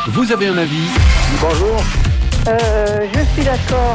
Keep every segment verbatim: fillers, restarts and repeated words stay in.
Vous avez un avis? Bonjour. Euh, je suis d'accord.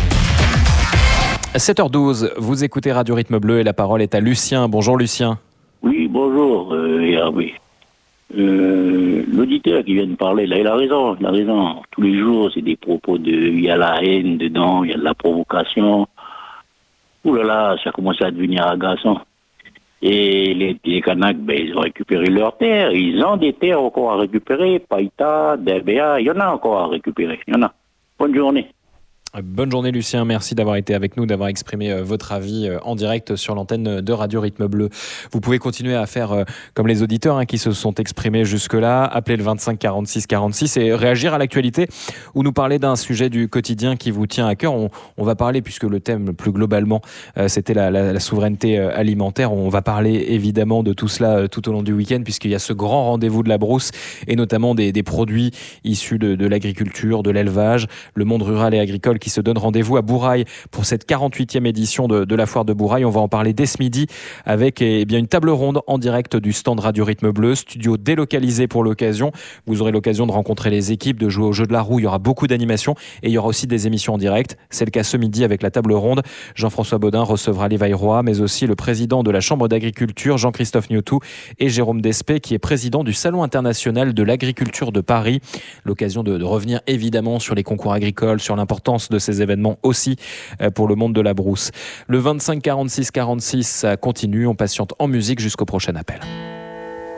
sept heures douze, vous écoutez Radio Rythme Bleu et la parole est à Lucien. Bonjour Lucien. Oui, bonjour, euh, Hervé. Euh, l'auditeur qui vient de parler, là, il a raison, il a raison. Tous les jours, c'est des propos de... Il y a la haine dedans, il y a de la provocation. Ouh là là, ça commence à devenir agaçant. Et les, les Kanaks, ben, ils ont récupéré leurs terres. Ils ont des terres encore à récupérer. Païta, Derbéa, il y en a encore à récupérer. Il y en a. Bonne journée. Bonne journée Lucien, merci d'avoir été avec nous, d'avoir exprimé euh, votre avis euh, en direct sur l'antenne de Radio Rythme Bleu. Vous pouvez continuer à faire euh, comme les auditeurs hein, qui se sont exprimés jusque-là, appeler le vingt-cinq quarante-six quarante-six et réagir à l'actualité ou nous parler d'un sujet du quotidien qui vous tient à cœur. On, on va parler, puisque le thème plus globalement euh, c'était la, la, la souveraineté euh, alimentaire, on va parler évidemment de tout cela euh, tout au long du week-end puisqu'il y a ce grand rendez-vous de la brousse et notamment des, des produits issus de, de l'agriculture, de l'élevage, le monde rural et agricole qui se donne rendez-vous à Bourail pour cette quarante-huitième édition de, de la foire de Bourail. On va en parler dès ce midi avec eh bien, une table ronde en direct du stand Radio Rythme Bleu, studio délocalisé pour l'occasion. Vous aurez l'occasion de rencontrer les équipes, de jouer au jeu de la roue. Il y aura beaucoup d'animations et il y aura aussi des émissions en direct. C'est le cas ce midi avec la table ronde. Jean-François Baudin recevra Lévaille Roy, mais aussi le président de la Chambre d'agriculture, Jean-Christophe Niotou, et Jérôme Despé, qui est président du Salon international de l'agriculture de Paris. L'occasion de, de revenir évidemment sur les concours agricoles, sur l'importance de ces événements aussi pour le monde de la brousse. Le vingt-cinq quarante-six quarante-six, ça continue, on patiente en musique jusqu'au prochain appel.